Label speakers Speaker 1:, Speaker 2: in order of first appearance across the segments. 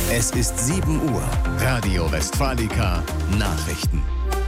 Speaker 1: Es ist 7 Uhr. Radio Westfalica Nachrichten.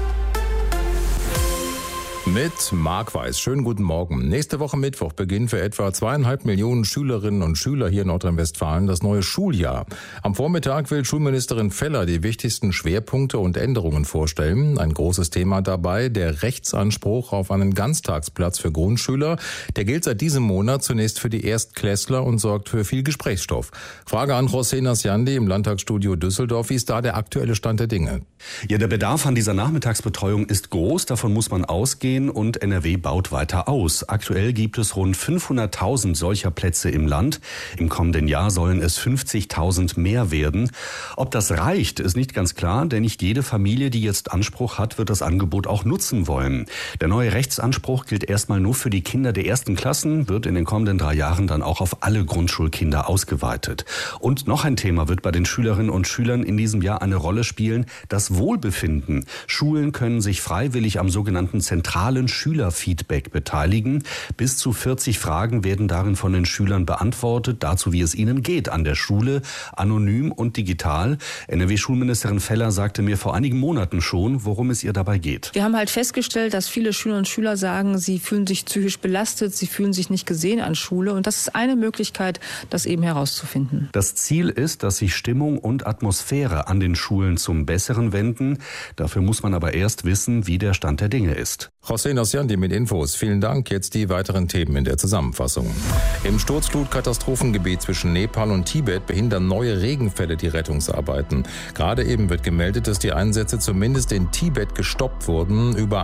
Speaker 2: Mit Marc Weiß. Schönen guten Morgen. Nächste Woche Mittwoch beginnt für etwa 2,5 Millionen Schülerinnen und Schüler hier in Nordrhein-Westfalen das neue Schuljahr. Am Vormittag will Schulministerin Feller die wichtigsten Schwerpunkte und Änderungen vorstellen. Ein großes Thema dabei, der Rechtsanspruch auf einen Ganztagsplatz für Grundschüler. Der gilt seit diesem Monat zunächst für die Erstklässler und sorgt für viel Gesprächsstoff. Frage an José Nasciandi im Landtagsstudio Düsseldorf. Wie ist da der aktuelle Stand der Dinge?
Speaker 3: Ja, der Bedarf an dieser Nachmittagsbetreuung ist groß. Davon muss man ausgehen. Und NRW baut weiter aus. Aktuell gibt es rund 500.000 solcher Plätze im Land. Im kommenden Jahr sollen es 50.000 mehr werden. Ob das reicht, ist nicht ganz klar, denn nicht jede Familie, die jetzt Anspruch hat, wird das Angebot auch nutzen wollen. Der neue Rechtsanspruch gilt erstmal nur für die Kinder der ersten Klassen, wird in den kommenden 3 Jahren dann auch auf alle Grundschulkinder ausgeweitet. Und noch ein Thema wird bei den Schülerinnen und Schülern in diesem Jahr eine Rolle spielen: das Wohlbefinden. Schulen können sich freiwillig am sogenannten zentralen Schülerfeedback beteiligen. Bis zu 40 Fragen werden darin von den Schülern beantwortet, dazu wie es ihnen geht an der Schule, anonym und digital. NRW-Schulministerin Feller sagte mir vor einigen Monaten schon, worum es ihr dabei geht.
Speaker 4: Wir haben halt festgestellt, dass viele Schülerinnen und Schüler sagen, sie fühlen sich psychisch belastet, sie fühlen sich nicht gesehen an Schule, und das ist eine Möglichkeit, das eben herauszufinden.
Speaker 3: Das Ziel ist, dass sich Stimmung und Atmosphäre an den Schulen zum Besseren wenden. Dafür muss man aber erst wissen, wie der Stand der Dinge ist.
Speaker 2: José Nasciandi mit Infos. Vielen Dank. Jetzt die weiteren Themen in der Zusammenfassung. Im Sturzflutkatastrophengebiet zwischen Nepal und Tibet behindern neue Regenfälle die Rettungsarbeiten. Gerade eben wird gemeldet, dass die Einsätze zumindest in Tibet gestoppt wurden. Über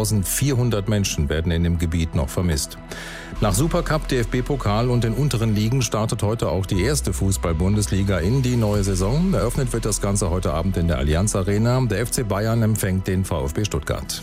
Speaker 2: 1400 Menschen werden in dem Gebiet noch vermisst. Nach Supercup, DFB-Pokal und den unteren Ligen startet heute auch die erste Fußball-Bundesliga in die neue Saison. Eröffnet wird das Ganze heute Abend in der Allianz Arena. Der FC Bayern empfängt den VfB Stuttgart.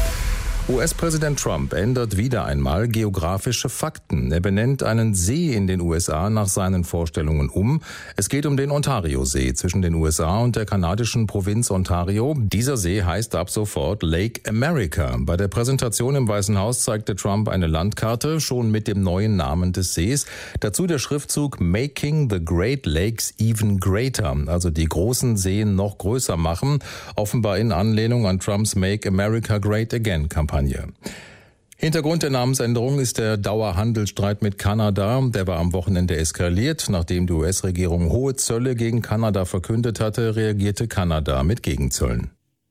Speaker 2: US-Präsident Trump ändert wieder einmal geografische Fakten. Er benennt einen See in den USA nach seinen Vorstellungen um. Es geht um den Ontario-See zwischen den USA und der kanadischen Provinz Ontario. Dieser See heißt ab sofort Lake America. Bei der Präsentation im Weißen Haus zeigte Trump eine Landkarte, schon mit dem neuen Namen des Sees. Dazu der Schriftzug Making the Great Lakes Even Greater, also die großen Seen noch größer machen, offenbar in Anlehnung an Trumps Make America Great Again Kampagne. Hintergrund der Namensänderung ist der Dauerhandelsstreit mit Kanada. Der war am Wochenende eskaliert. Nachdem die US-Regierung hohe Zölle gegen Kanada verkündet hatte, reagierte Kanada mit Gegenzöllen.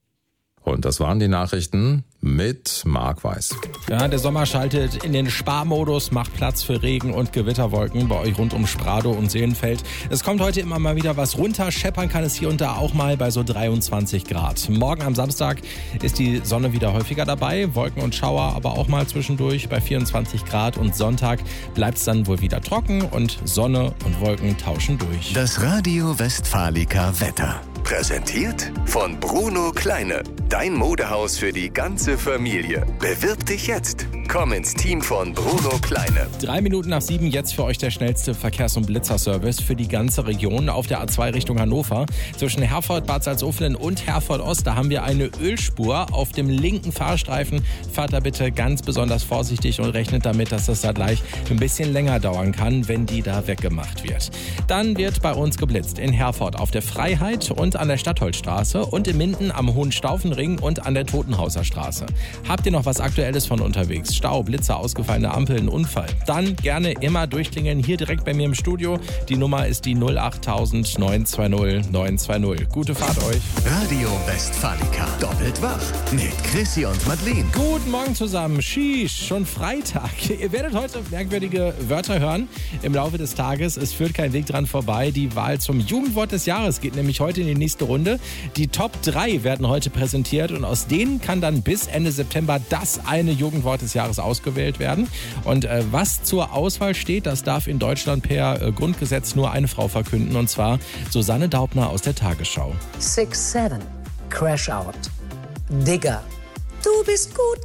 Speaker 2: Und das waren die Nachrichten mit Marc Weiß.
Speaker 5: Ja, der Sommer schaltet in den Sparmodus, macht Platz für Regen- und Gewitterwolken bei euch rund um Spradow und Seelenfeld. Es kommt heute immer mal wieder was runter. Scheppern kann es hier und da auch mal bei so 23 Grad. Morgen am Samstag ist die Sonne wieder häufiger dabei. Wolken und Schauer aber auch mal zwischendurch bei 24 Grad. Und Sonntag bleibt es dann wohl wieder trocken und Sonne und Wolken tauschen durch.
Speaker 1: Das Radio Westfalica Wetter. Präsentiert von Bruno Kleine. Dein Modehaus für die ganze Familie. Bewirb dich jetzt. Komm ins Team von Bruno Kleine.
Speaker 5: 3 Minuten nach 7, jetzt für euch der schnellste Verkehrs- und Blitzerservice für die ganze Region auf der A2 Richtung Hannover. Zwischen Herford, Bad Salzuflen und Herford Ost, da haben wir eine Ölspur auf dem linken Fahrstreifen. Fahrt da bitte ganz besonders vorsichtig und rechnet damit, dass das da gleich ein bisschen länger dauern kann, wenn die da weggemacht wird. Dann wird bei uns geblitzt in Herford auf der Freiheit und an der Stadtholzstraße und in Minden am Hohenstaufenring und an der Totenhauser Straße. Habt ihr noch was Aktuelles von unterwegs? Stau, Blitzer, ausgefallene Ampeln, Unfall? Dann gerne immer durchklingeln hier direkt bei mir im Studio. Die Nummer ist die 08000 920 920. Gute Fahrt euch.
Speaker 1: Radio Westfalica. Doppelt wach mit Chrissy und Madeleine.
Speaker 5: Guten Morgen zusammen. Sheesh, schon Freitag. Ihr werdet heute merkwürdige Wörter hören im Laufe des Tages. Es führt kein Weg dran vorbei. Die Wahl zum Jugendwort des Jahres geht nämlich heute in die nächste Runde. Die Top 3 werden heute präsentiert und aus denen kann dann bis Ende September das eine Jugendwort des Jahres ausgewählt werden. Und was zur Auswahl steht, das darf in Deutschland per Grundgesetz nur eine Frau verkünden, und zwar Susanne Daubner aus der Tagesschau.
Speaker 6: 6-7, Crash Out, Digger, du bist gut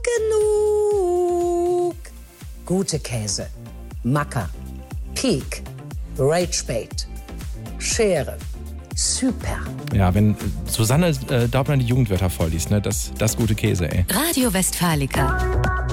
Speaker 6: genug, gute Käse, Macker, Peak, Ragebait, Schere, super.
Speaker 5: Ja, wenn Susanne Daubner die Jugendwörter vorliest, ne, das gute Käse, ey.
Speaker 7: Radio Westfalica.